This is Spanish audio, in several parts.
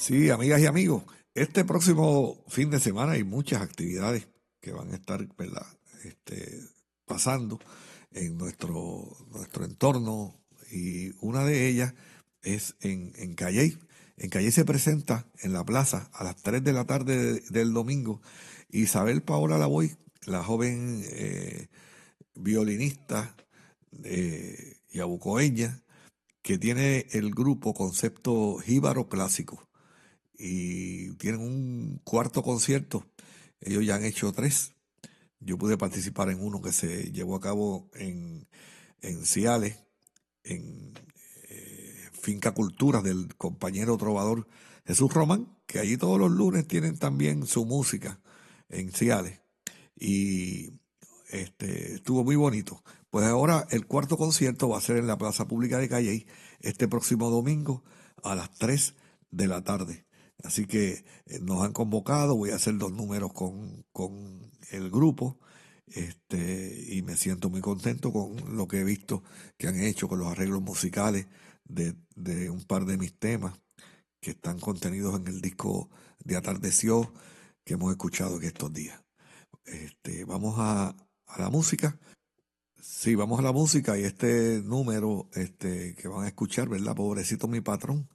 Sí, amigas y amigos, este próximo fin de semana hay muchas actividades que van a estar, ¿verdad? Este, pasando en nuestro entorno y una de ellas es en Calley. En Calley se presenta en la plaza a las 3 de la tarde del domingo Isabel Paola Lavoy, la joven violinista yabucoeña que tiene el grupo Concepto Jíbaro Clásico y tienen un cuarto concierto. Ellos ya han hecho tres. Yo pude participar en uno que se llevó a cabo en Ciales, en Finca Cultura del compañero trovador Jesús Román, que allí todos los lunes tienen también su música en Ciales. Y estuvo muy bonito. Pues ahora el cuarto concierto va a ser en la Plaza Pública de Calley este próximo domingo a las 3 de la tarde. Así que nos han convocado, voy a hacer dos números con el grupo, y me siento muy contento con lo que he visto que han hecho con los arreglos musicales de un par de mis temas que están contenidos en el disco de Atardeció que hemos escuchado en estos días. Vamos a la música. Sí, vamos a la música y este número que van a escuchar, ¿verdad? Pobrecito mi patrón.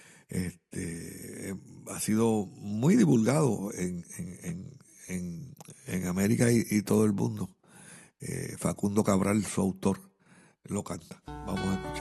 Ha sido muy divulgado en América y todo el mundo. Facundo Cabral, su autor, lo canta. Vamos a escuchar.